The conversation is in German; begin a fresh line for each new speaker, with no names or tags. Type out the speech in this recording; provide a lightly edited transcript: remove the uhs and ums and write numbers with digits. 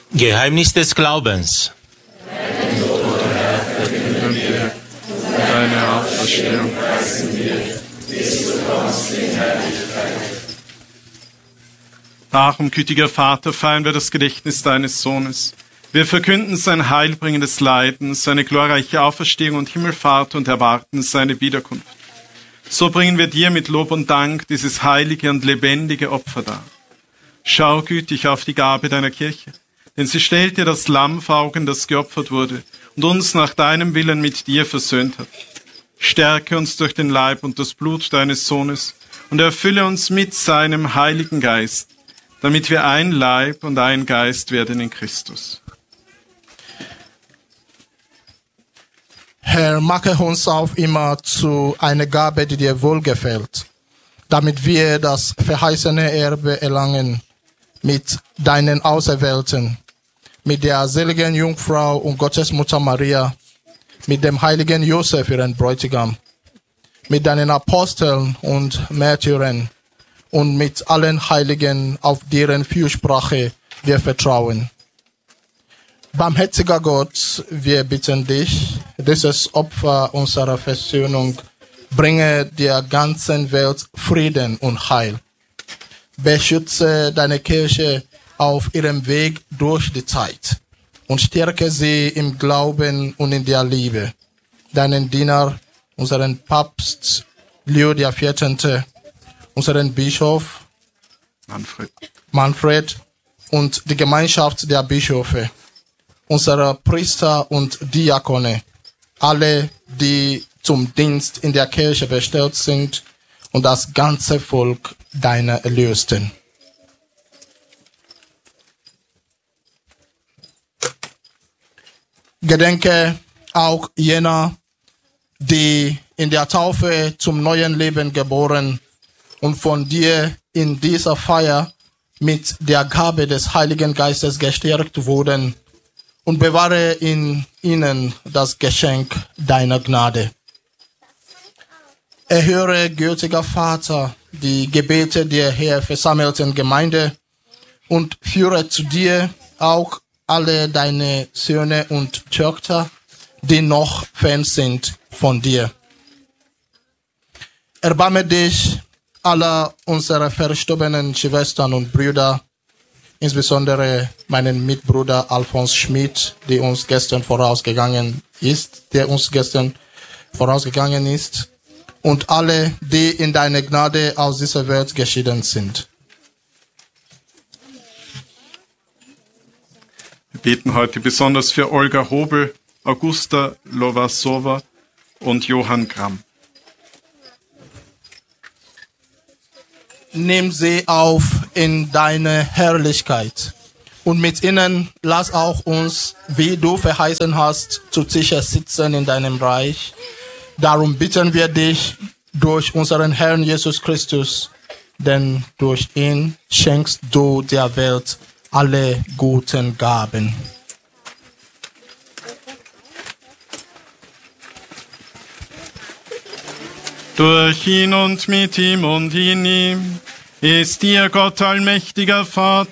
Geheimnis des Glaubens.
Deine Auferstehung. Darum, gütiger Vater, feiern wir das Gedächtnis deines Sohnes. Wir verkünden sein heilbringendes Leiden, seine glorreiche Auferstehung und Himmelfahrt und erwarten seine Wiederkunft. So bringen wir dir mit Lob und Dank dieses heilige und lebendige Opfer dar. Schau gütig auf die Gabe deiner Kirche, denn sie stellt dir das Lamm vor Augen, das geopfert wurde und uns nach deinem Willen mit dir versöhnt hat. Stärke uns durch den Leib und das Blut deines Sohnes und erfülle uns mit seinem Heiligen Geist, damit wir ein Leib und ein Geist werden in Christus.
Herr, mache uns auf immer zu einer Gabe, die dir wohlgefällt, damit wir das verheißene Erbe erlangen mit deinen Auserwählten, mit der seligen Jungfrau und Gottesmutter Maria, mit dem heiligen Josef, ihren Bräutigam, mit deinen Aposteln und Märtyrern und mit allen Heiligen, auf deren Fürsprache wir vertrauen. Barmherziger Gott, wir bitten dich, dieses Opfer unserer Versöhnung bringe der ganzen Welt Frieden und Heil. Beschütze deine Kirche auf ihrem Weg durch die Zeit und stärke sie im Glauben und in der Liebe. Deinen Diener, unseren Papst Leo XIV., unseren Bischof Manfred und die Gemeinschaft der Bischöfe, unsere Priester und Diakone, alle, die zum Dienst in der Kirche bestellt sind, und das ganze Volk deiner Erlösten. Gedenke auch jener, die in der Taufe zum neuen Leben geboren und von dir in dieser Feier mit der Gabe des Heiligen Geistes gestärkt wurden, und bewahre in ihnen das Geschenk deiner Gnade. Erhöre, gütiger Vater, die Gebete der hier versammelten Gemeinde und führe zu dir auch alle deine Söhne und Töchter, die noch fern sind von dir. Erbarme dich aller unserer verstorbenen Schwestern und Brüder, insbesondere meinen Mitbruder Alfons Schmidt, der uns gestern vorausgegangen ist, und alle, die in deiner Gnade aus dieser Welt geschieden sind.
Wir beten heute besonders für Olga Hobel, Augusta Lovasowa und Johann Gramm.
Nimm sie auf in deine Herrlichkeit und mit ihnen lass auch uns, wie du verheißen hast, zu Tische sitzen in deinem Reich. Darum bitten wir dich durch unseren Herrn Jesus Christus, denn durch ihn schenkst du der Welt alle guten Gaben.
Durch ihn und mit ihm und in ihm ist dir Gott allmächtiger Vater,